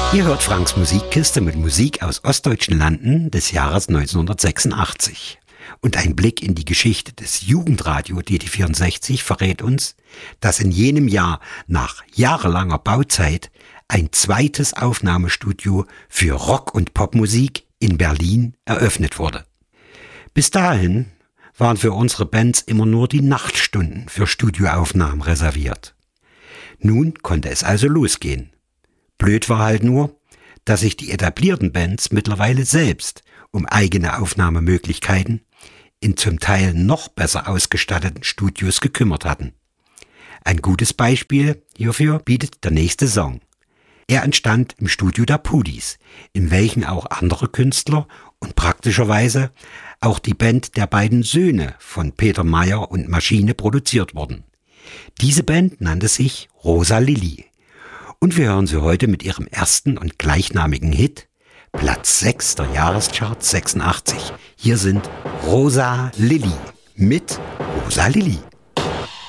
Ihr hört Franks Musikkiste mit Musik aus ostdeutschen Landen des Jahres 1986. Und ein Blick in die Geschichte des Jugendradio DT64 verrät uns, dass in jenem Jahr nach jahrelanger Bauzeit ein zweites Aufnahmestudio für Rock- und Popmusik in Berlin eröffnet wurde. Bis dahin waren für unsere Bands immer nur die Nachtstunden für Studioaufnahmen reserviert. Nun konnte es also losgehen. Blöd war halt nur, dass sich die etablierten Bands mittlerweile selbst um eigene Aufnahmemöglichkeiten in zum Teil noch besser ausgestatteten Studios gekümmert hatten. Ein gutes Beispiel hierfür bietet der nächste Song. Er entstand im Studio der Pudis, in welchem auch andere Künstler und praktischerweise auch die Band der beiden Söhne von Peter Mayer und Maschine produziert wurden. Diese Band nannte sich Rosa Lilli. Und wir hören sie heute mit ihrem ersten und gleichnamigen Hit, Platz 6 der Jahrescharts 86. Hier sind Rosa Lilli mit Rosa Lilli.